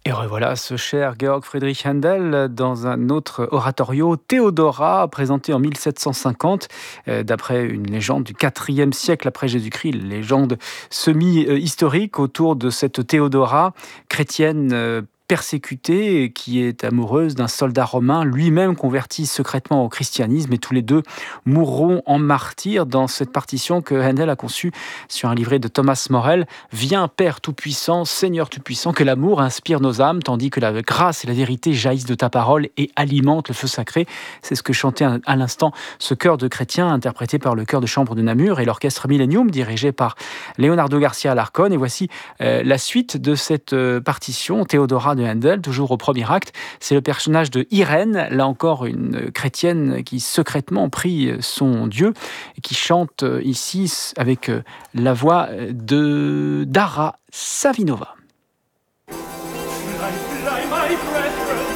Et revoilà ce cher Georg Friedrich Händel dans un autre oratorio, Théodora, présenté en 1750, d'après une légende du IVe siècle après Jésus-Christ, une légende semi-historique autour de cette Théodora, chrétienne persécutée, et qui est amoureuse d'un soldat romain, lui-même converti secrètement au christianisme, et tous les deux mourront en martyrs dans cette partition que Händel a conçue sur un livret de Thomas Morel. Viens, Père Tout-Puissant, Seigneur Tout-Puissant, que l'amour inspire nos âmes, tandis que la grâce et la vérité jaillissent de ta parole et alimentent le feu sacré. C'est ce que chantait à l'instant ce chœur de chrétiens, interprété par le chœur de chambre de Namur et l'orchestre Millennium, dirigé par Leonardo Garcia Alarcón. Et voici la suite de cette partition, Théodora de Händel, toujours au premier acte. C'est le personnage de Irène, là encore une chrétienne qui secrètement prie son Dieu, et qui chante ici avec la voix de Dara Savinova. Fly, fly, my brethren,